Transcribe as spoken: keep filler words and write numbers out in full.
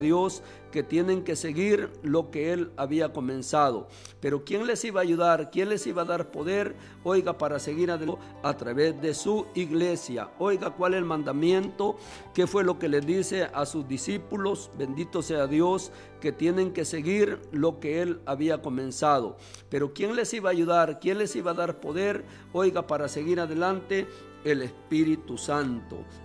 Dios, que tienen que seguir lo que Él había comenzado. Pero ¿quién les iba a ayudar? ¿Quién les iba a dar poder? Oiga, para seguir adelante a través de su iglesia. Oiga, ¿cuál es el mandamiento? ¿Qué fue lo que les dice a sus discípulos? Bendito sea Dios, que tienen que seguir lo que Él había comenzado. Pero ¿quién les iba a ayudar? ¿Quién les iba a dar poder? Oiga, para seguir adelante, el Espíritu Santo.